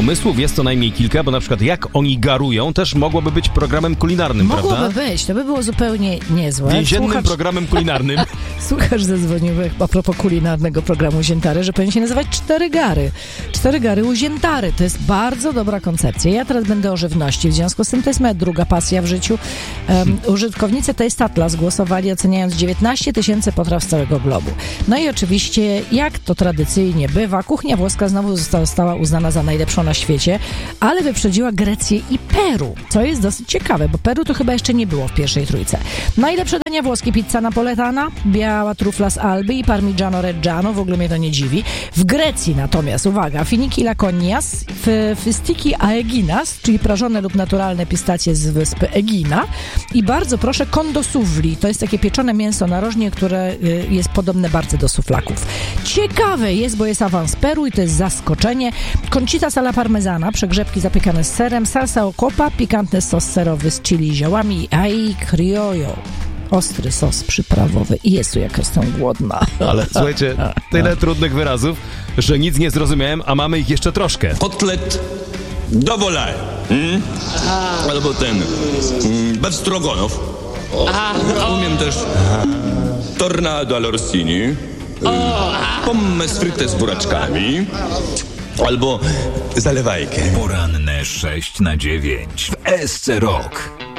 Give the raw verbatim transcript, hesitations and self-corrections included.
pomysłów, jest co najmniej kilka, bo na przykład jak oni garują też mogłoby być programem kulinarnym, Mogłoby prawda? Mogłoby być, to by było zupełnie niezłe. Więziennym Słuchacz... programem kulinarnym. Słuchacz zadzwonił a propos kulinarnego programu Ziętary, że powinien się nazywać Cztery Gary. Cztery Gary u Ziętary. To jest bardzo dobra koncepcja. Ja teraz będę o żywności, w związku z tym to jest moja druga pasja w życiu. Um, użytkownicy Taste Atlas głosowali, oceniając dziewiętnaście tysięcy potraw z całego globu. No i oczywiście, jak to tradycyjnie bywa, kuchnia włoska znowu została uznana za najlepszą na świecie, ale wyprzedziła Grecję i Peru, co jest dosyć ciekawe, bo Peru to chyba jeszcze nie było w pierwszej trójce. Najlepsze dania włoskie: pizza napoletana, biała trufla z Alby i parmigiano reggiano, w ogóle mnie to nie dziwi. W Grecji natomiast, uwaga, finiki laconias, fystiki aeginas, czyli prażone lub naturalne pistacje z wyspy Egina, i bardzo proszę kondosufli, to jest takie pieczone mięso narożnie, które jest podobne bardzo do suflaków. Ciekawe jest, bo jest awans Peru i to jest zaskoczenie. Concita alla parmezana, przegrzebki zapiekane z serem, salsa ocopa, pikantny sos serowy z chili i ziołami, ai criollo, ostry sos przyprawowy. I Jezu, jak jestem głodna. Ale słuchajcie, tyle trudnych wyrazów, że nic nie zrozumiałem, a mamy ich jeszcze troszkę. Kotlet do volare. Mm? Albo ten mm, befstrogonow. Umiem też tornado all'orsini, pommes frites z buraczkami, albo zalewajkę. Poranne sześć na dziewięć w S C Rock.